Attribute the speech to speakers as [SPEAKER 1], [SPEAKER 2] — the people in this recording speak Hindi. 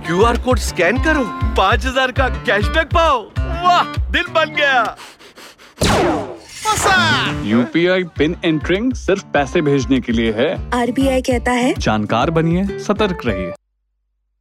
[SPEAKER 1] QR कोड स्कैन करो, 5000 का कैशबैक पाओ। वाह, दिल बन गया।
[SPEAKER 2] UPI पिन एंटरिंग सिर्फ पैसे भेजने के लिए है।
[SPEAKER 3] RBI कहता है
[SPEAKER 2] जानकार बनिए, सतर्क रहिए।